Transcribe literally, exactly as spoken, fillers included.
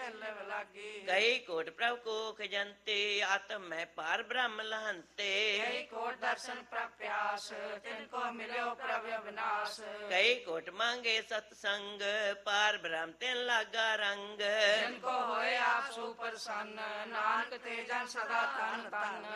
ਲਿਵ ਲਾਗੀ। ਕਈ ਕੋਟ ਪ੍ਰਭ ਕੋਖ ਜੰਤੇ ਆਤਮ ਮੈਂ ਪਾਰ ਬ੍ਰਹਮ ਲਹੰਤੇ। ਕਈ ਕੋਟ ਦਰਸ਼ਨ ਪ੍ਰਪਿਆਸ ਤਿਨ ਕੋ ਮਿਲਿਓ ਪ੍ਰਭ ਅਵਿਨਾਸ਼। ਕਈ ਕੋਟ ਮੰਗੇ ਸਤ ਸੰਗ ਪਾਰ ਬ੍ਰਹਮ ਤਿਨ ਲਾਗਾ ਰੰਗ। ਜਿਨ ਕੋ ਹੋਏ ਆਪ ਸੁਪਰਸੰਨ ਨਾਨਕ ਤੇ ਜਨ ਸਦਾ ਤਨ ਤਨ।